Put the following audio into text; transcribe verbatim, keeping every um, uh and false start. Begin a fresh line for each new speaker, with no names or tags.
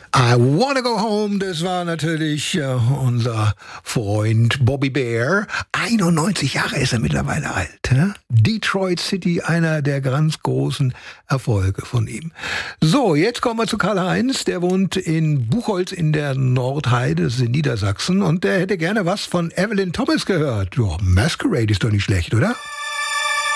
I Wanna Go Home, das war natürlich äh, unser Freund Bobby Bear. einundneunzig Jahre ist er mittlerweile alt. Hä? Detroit City, einer der ganz großen Erfolge von ihm. So, jetzt kommen wir zu Karl-Heinz. Der wohnt in Buchholz in der Nordheide, das ist in Niedersachsen. Und der hätte gerne was von Evelyn Thomas gehört. Ja, Masquerade ist doch nicht schlecht, oder?